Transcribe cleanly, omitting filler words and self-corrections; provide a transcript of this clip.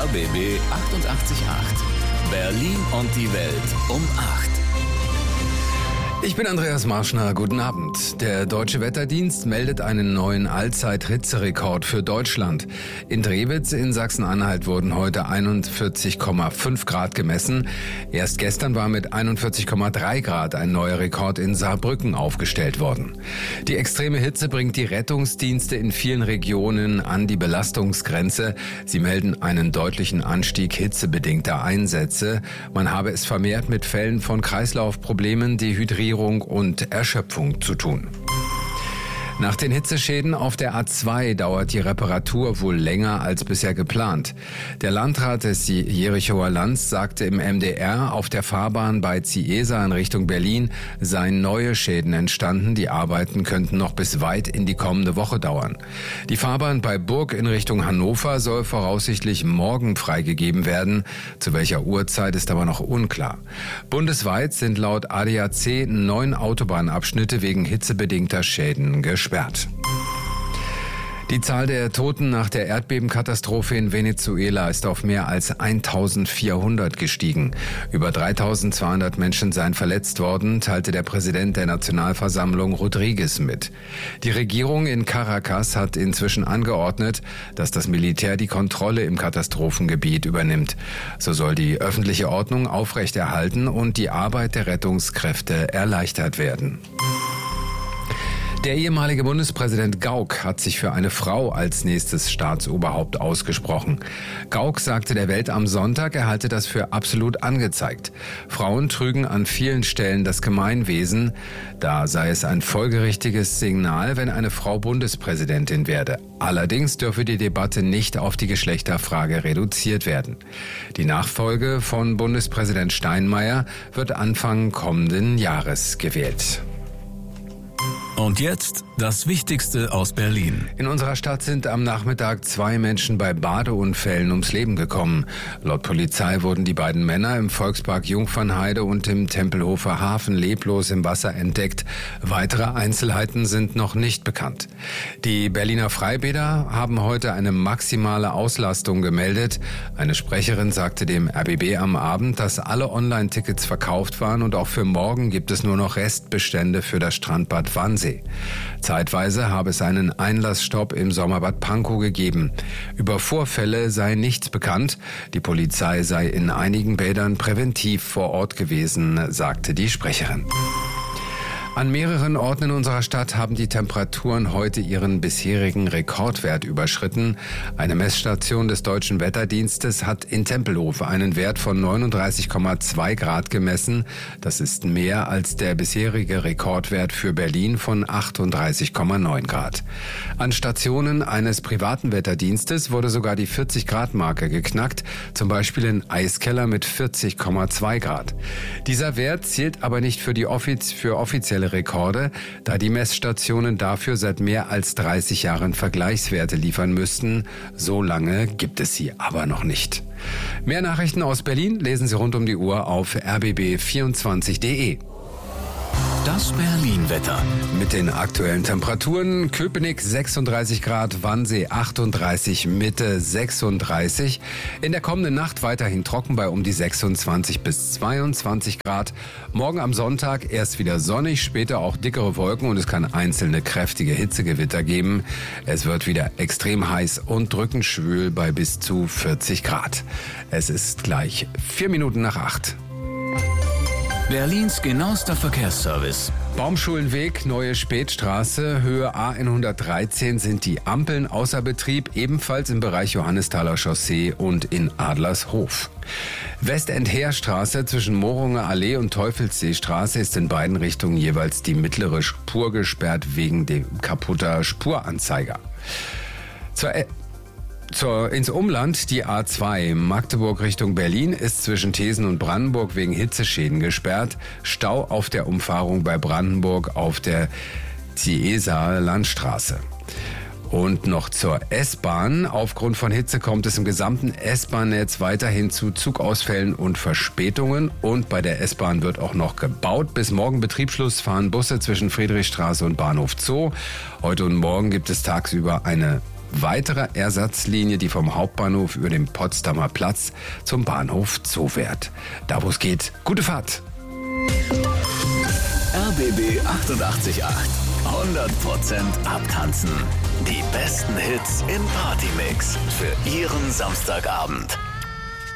RBB 888. Berlin und die Welt um 8. Ich bin Andreas Marschner, guten Abend. Der Deutsche Wetterdienst meldet einen neuen Allzeit-Hitzerekord für Deutschland. In Drewitz in Sachsen-Anhalt wurden heute 41,5 Grad gemessen. Erst gestern war mit 41,3 Grad ein neuer Rekord in Saarbrücken aufgestellt worden. Die extreme Hitze bringt die Rettungsdienste in vielen Regionen an die Belastungsgrenze. Sie melden einen deutlichen Anstieg hitzebedingter Einsätze. Man habe es vermehrt mit Fällen von Kreislaufproblemen, Dehydrierung und Erschöpfung zu tun. Nach den Hitzeschäden auf der A2 dauert die Reparatur wohl länger als bisher geplant. Der Landrat des Jerichower Lands sagte im MDR, auf der Fahrbahn bei Ciesa in Richtung Berlin seien neue Schäden entstanden. Die Arbeiten könnten noch bis weit in die kommende Woche dauern. Die Fahrbahn bei Burg in Richtung Hannover soll voraussichtlich morgen freigegeben werden. Zu welcher Uhrzeit ist aber noch unklar. Bundesweit sind laut ADAC 9 Autobahnabschnitte wegen hitzebedingter Schäden gesperrt. Die Zahl der Toten nach der Erdbebenkatastrophe in Venezuela ist auf mehr als 1400 gestiegen. Über 3200 Menschen seien verletzt worden, teilte der Präsident der Nationalversammlung Rodriguez mit. Die Regierung in Caracas hat inzwischen angeordnet, dass das Militär die Kontrolle im Katastrophengebiet übernimmt. So soll die öffentliche Ordnung aufrechterhalten und die Arbeit der Rettungskräfte erleichtert werden. Der ehemalige Bundespräsident Gauck hat sich für eine Frau als nächstes Staatsoberhaupt ausgesprochen. Gauck sagte der Welt am Sonntag, er halte das für absolut angezeigt. Frauen trügen an vielen Stellen das Gemeinwesen. Da sei es ein folgerichtiges Signal, wenn eine Frau Bundespräsidentin werde. Allerdings dürfe die Debatte nicht auf die Geschlechterfrage reduziert werden. Die Nachfolge von Bundespräsident Steinmeier wird Anfang kommenden Jahres gewählt. Und jetzt das Wichtigste aus Berlin. In unserer Stadt sind am Nachmittag 2 Menschen bei Badeunfällen ums Leben gekommen. Laut Polizei wurden die beiden Männer im Volkspark Jungfernheide und im Tempelhofer Hafen leblos im Wasser entdeckt. Weitere Einzelheiten sind noch nicht bekannt. Die Berliner Freibäder haben heute eine maximale Auslastung gemeldet. Eine Sprecherin sagte dem RBB am Abend, dass alle Online-Tickets verkauft waren und auch für morgen gibt es nur noch Restbestände für das Strandbad Wannsee. Zeitweise habe es einen Einlassstopp im Sommerbad Pankow gegeben. Über Vorfälle sei nichts bekannt. Die Polizei sei in einigen Bädern präventiv vor Ort gewesen, sagte die Sprecherin. An mehreren Orten in unserer Stadt haben die Temperaturen heute ihren bisherigen Rekordwert überschritten. Eine Messstation des Deutschen Wetterdienstes hat in Tempelhof einen Wert von 39,2 Grad gemessen. Das ist mehr als der bisherige Rekordwert für Berlin von 38,9 Grad. An Stationen eines privaten Wetterdienstes wurde sogar die 40-Grad-Marke geknackt, zum Beispiel in Eiskeller mit 40,2 Grad. Dieser Wert zählt aber nicht für offizielle Rekorde, da die Messstationen dafür seit mehr als 30 Jahren Vergleichswerte liefern müssten. So lange gibt es sie aber noch nicht. Mehr Nachrichten aus Berlin lesen Sie rund um die Uhr auf rbb24.de. Das Berlin-Wetter. Mit den aktuellen Temperaturen: Köpenick 36 Grad, Wannsee 38, Mitte 36. In der kommenden Nacht weiterhin trocken bei um die 26 bis 22 Grad. Morgen am Sonntag erst wieder sonnig, später auch dickere Wolken und es kann einzelne kräftige Hitzegewitter geben. Es wird wieder extrem heiß und drückend schwül bei bis zu 40 Grad. Es ist gleich 4 Minuten nach 8. Berlins genauester Verkehrsservice. Baumschulenweg, Neue Spätstraße, Höhe A113 sind die Ampeln außer Betrieb, ebenfalls im Bereich Johannesthaler Chaussee und in Adlershof. Westendheerstraße zwischen Mohrunger Allee und Teufelsseestraße ist in beiden Richtungen jeweils die mittlere Spur gesperrt wegen dem kaputter Spuranzeiger. Ins Umland, die A2 Magdeburg Richtung Berlin ist zwischen Thesen und Brandenburg wegen Hitzeschäden gesperrt. Stau auf der Umfahrung bei Brandenburg auf der Ciesa Landstraße. Und noch zur S-Bahn. Aufgrund von Hitze kommt es im gesamten S-Bahn-Netz weiterhin zu Zugausfällen und Verspätungen. Und bei der S-Bahn wird auch noch gebaut. Bis morgen Betriebsschluss fahren Busse zwischen Friedrichstraße und Bahnhof Zoo. Heute und morgen gibt es tagsüber eine weiterer Ersatzlinie, die vom Hauptbahnhof über den Potsdamer Platz zum Bahnhof Zoo fährt. Da wo es geht, gute Fahrt! RBB 88.8. 100% abtanzen. Die besten Hits im Partymix für Ihren Samstagabend.